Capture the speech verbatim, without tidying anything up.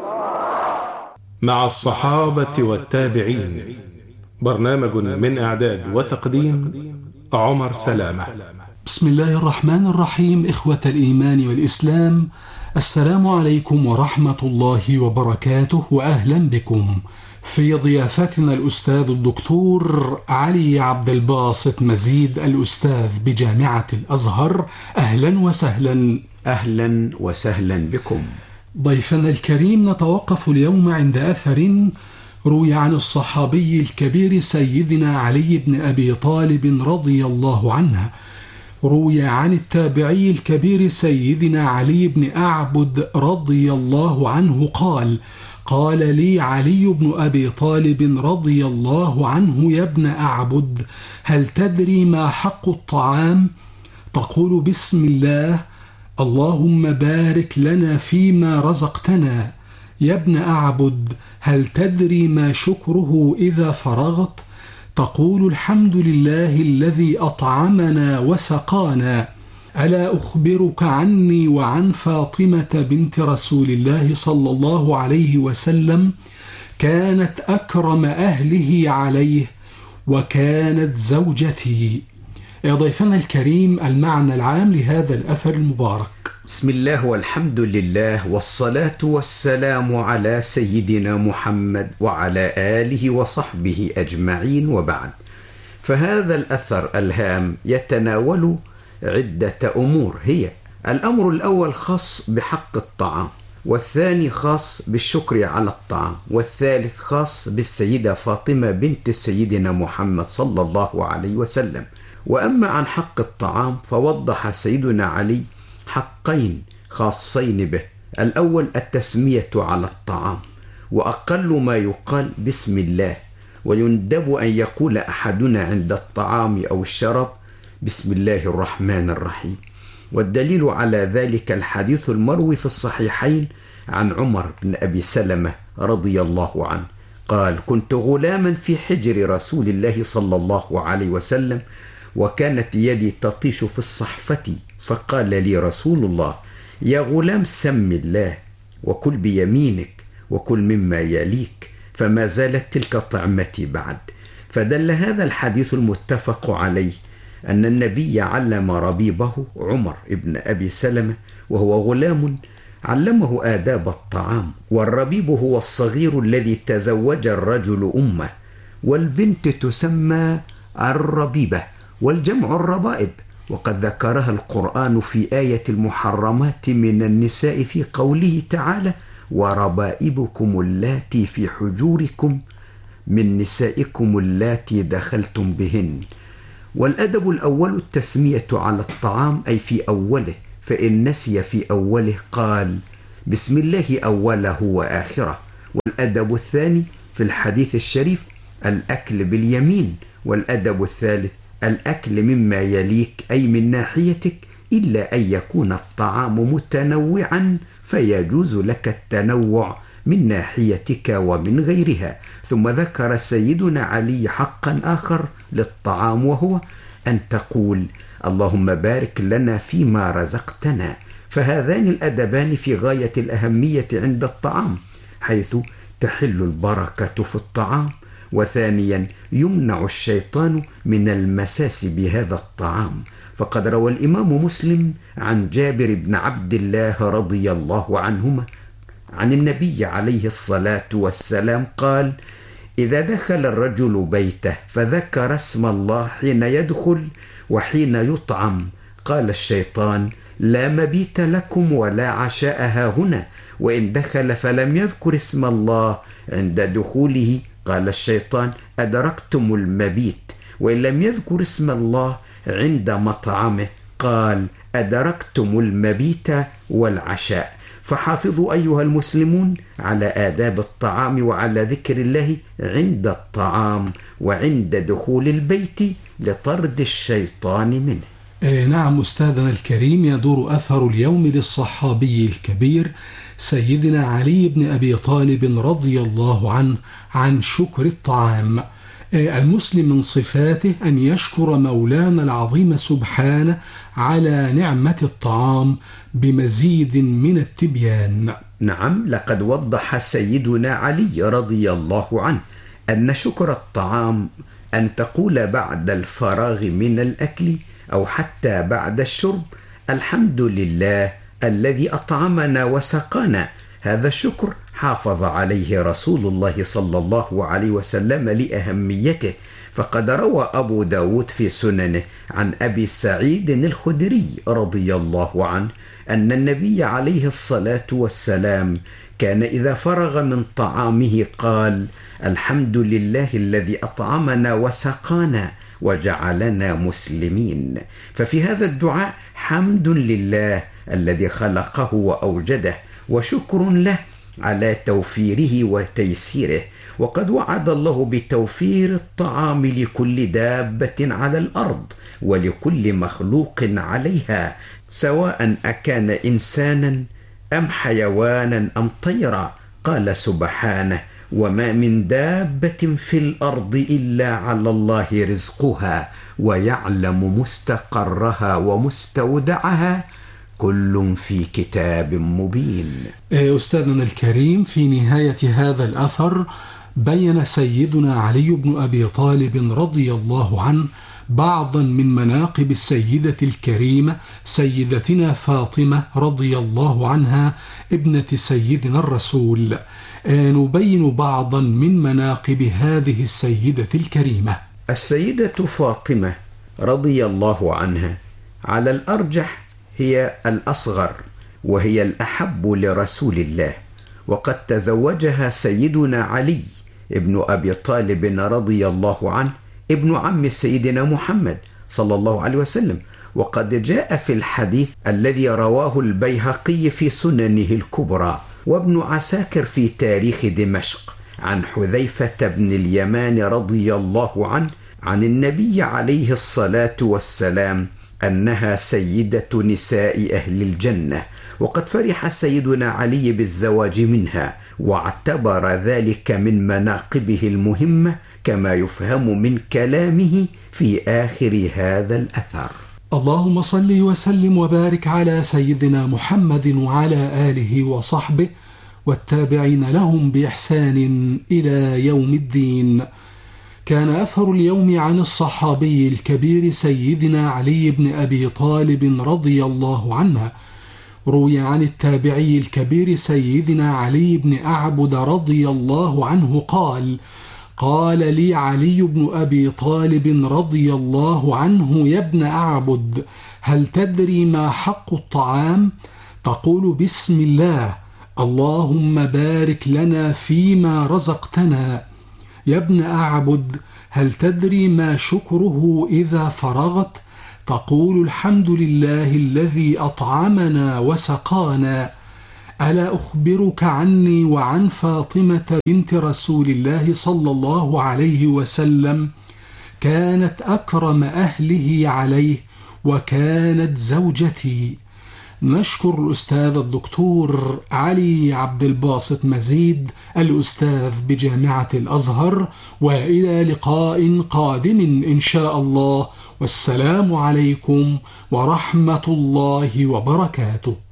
مع الصحابة والتابعين، برنامج من إعداد وتقديم عمر سلامة. بسم الله الرحمن الرحيم. إخوة الإيمان والإسلام، السلام عليكم ورحمة الله وبركاته، وأهلا بكم في ضيافتنا الأستاذ الدكتور علي عبد الباسط مزيد، الأستاذ بجامعة الأزهر. أهلا وسهلا. أهلا وسهلا بكم ضيفنا الكريم. نتوقف اليوم عند أثر روي عن الصحابي الكبير سيدنا علي بن أبي طالب رضي الله عنه. روي عن التابعي الكبير سيدنا علي بن أعبد رضي الله عنه قال: قال لي علي بن أبي طالب رضي الله عنه: يا ابن أعبد، هل تدري ما حق الطعام؟ تقول بسم الله، اللهم بارك لنا فيما رزقتنا. يا ابن أعبد، هل تدري ما شكره إذا فرغت؟ تقول الحمد لله الذي أطعمنا وسقانا. ألا أخبرك عني وعن فاطمة بنت رسول الله صلى الله عليه وسلم؟ كانت أكرم أهله عليه وكانت زوجتي. يا ضيفنا الكريم، المعنى العام لهذا الأثر المبارك. بسم الله والحمد لله والصلاة والسلام على سيدنا محمد وعلى آله وصحبه أجمعين، وبعد. فهذا الأثر الهام يتناول عدة أمور، هي: الأمر الأول خاص بحق الطعام، والثاني خاص بالشكر على الطعام، والثالث خاص بالسيدة فاطمة بنت سيدنا محمد صلى الله عليه وسلم. وأما عن حق الطعام فوضح سيدنا علي حقين خاصين به. الأول التسمية على الطعام، وأقل ما يقال بسم الله، ويندب أن يقول أحدنا عند الطعام أو الشراب بسم الله الرحمن الرحيم. والدليل على ذلك الحديث المروي في الصحيحين عن عمر بن أبي سلمة رضي الله عنه قال: كنت غلاما في حجر رسول الله صلى الله عليه وسلم، وكانت يدي تطيش في الصحفة، فقال لي رسول الله: يا غلام سم الله وكل بيمينك وكل مما يليك، فما زالت تلك طعمتي بعد. فدل هذا الحديث المتفق عليه أن النبي علم ربيبه عمر بن أبي سلمة وهو غلام، علمه آداب الطعام. والربيب هو الصغير الذي تزوج الرجل أمه، والبنت تسمى الربيبة، والجمع الربائب، وقد ذكرها القرآن في آية المحرمات من النساء في قوله تعالى: وربائبكم اللاتي في حجوركم من نسائكم اللاتي دخلتم بهن. والأدب الأول التسمية على الطعام، أي في أوله، فإن نسي في أوله قال بسم الله أوله وآخره. والأدب الثاني في الحديث الشريف الأكل باليمين. والأدب الثالث الأكل مما يليك، أي من ناحيتك، إلا أن يكون الطعام متنوعا فيجوز لك التنوع من ناحيتك ومن غيرها. ثم ذكر سيدنا علي حقا آخر للطعام، وهو أن تقول اللهم بارك لنا فيما رزقتنا. فهذان الأدبان في غاية الأهمية عند الطعام، حيث تحل البركة في الطعام، وثانيا يمنع الشيطان من المساس بهذا الطعام. فقد روى الإمام مسلم عن جابر بن عبد الله رضي الله عنهما عن النبي عليه الصلاة والسلام قال: إذا دخل الرجل بيته فذكر اسم الله حين يدخل وحين يطعم، قال الشيطان: لا مبيت لكم ولا عشاء هاهنا. وإن دخل فلم يذكر اسم الله عند دخوله، قال الشيطان: أدركتم المبيت. وإن لم يذكر اسم الله عند مطعمه، قال: أدركتم المبيت والعشاء. فحافظوا أيها المسلمون على آداب الطعام وعلى ذكر الله عند الطعام وعند دخول البيت لطرد الشيطان منه. آه نعم أستاذنا الكريم. يدور أثر اليوم للصحابي الكبير سيدنا علي بن أبي طالب رضي الله عنه عن شكر الطعام. المسلم من صفاته أن يشكر مولانا العظيم سبحانه على نعمة الطعام بمزيد من التبيان. نعم، لقد وضح سيدنا علي رضي الله عنه أن شكر الطعام أن تقول بعد الفراغ من الأكل أو حتى بعد الشرب: الحمد لله الذي أطعمنا وسقانا. هذا الشكر حافظ عليه رسول الله صلى الله عليه وسلم لأهميته، فقد روى أبو داود في سننه عن أبي سعيد الخدري رضي الله عنه أن النبي عليه الصلاة والسلام كان إذا فرغ من طعامه قال: الحمد لله الذي أطعمنا وسقانا وجعلنا مسلمين. ففي هذا الدعاء حمد لله الذي خلقه وأوجده، وشكر له على توفيره وتيسيره. وقد وعد الله بتوفير الطعام لكل دابة على الأرض ولكل مخلوق عليها، سواء أكان إنسانا أم حيوانا أم طيرا. قال سبحانه: وما من دابة في الأرض إلا على الله رزقها ويعلم مستقرها ومستودعها كل في كتاب مبين. أستاذنا الكريم، في نهاية هذا الأثر بين سيدنا علي بن أبي طالب رضي الله عنه بعضا من مناقب السيدة الكريمة سيدتنا فاطمة رضي الله عنها ابنة سيدنا الرسول. نبين بعضا من مناقب هذه السيدة الكريمة. السيدة فاطمة رضي الله عنها على الأرجح هي الأصغر، وهي الأحب لرسول الله، وقد تزوجها سيدنا علي ابن أبي طالب رضي الله عنه ابن عم سيدنا محمد صلى الله عليه وسلم. وقد جاء في الحديث الذي رواه البيهقي في سننه الكبرى وابن عساكر في تاريخ دمشق عن حذيفة بن اليمان رضي الله عنه عن النبي عليه الصلاة والسلام أنها سيدة نساء أهل الجنة، وقد فرح سيدنا علي بالزواج منها واعتبر ذلك من مناقبه المهمة، كما يفهم من كلامه في آخر هذا الأثر. اللهم صل وسلم وبارك على سيدنا محمد وعلى آله وصحبه والتابعين لهم بإحسان إلى يوم الدين. كان أثر اليوم عن الصحابي الكبير سيدنا علي بن أبي طالب رضي الله عنه. روي عن التابعي الكبير سيدنا علي بن أعبد رضي الله عنه قال: قال لي علي بن أبي طالب رضي الله عنه: يا ابن أعبد، هل تدري ما حق الطعام؟ تقول بسم الله، اللهم بارك لنا فيما رزقتنا. يا ابن أعبد، هل تدري ما شكره إذا فرغت؟ تقول الحمد لله الذي أطعمنا وسقانا. ألا أخبرك عني وعن فاطمة بنت رسول الله صلى الله عليه وسلم؟ كانت أكرم أهله عليه وكانت زوجتي. نشكر الأستاذ الدكتور علي عبد الباسط مزيد الأستاذ بجامعة الأزهر، وإلى لقاء قادم إن شاء الله، والسلام عليكم ورحمة الله وبركاته.